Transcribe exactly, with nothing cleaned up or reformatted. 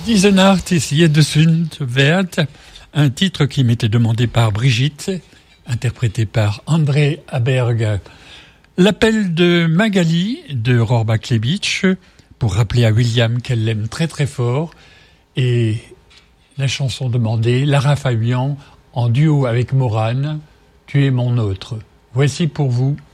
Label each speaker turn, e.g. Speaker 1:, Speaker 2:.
Speaker 1: Diese Nacht ist Jedesund wert, un titre qui m'était demandé par Brigitte, interprété par André Aberg. L'appel de Magali de Rohrbach-Leibitsch pour rappeler à William qu'elle l'aime très très fort, et la chanson demandée, Lara Fabian en duo avec Morane, Tu es mon autre. Voici pour vous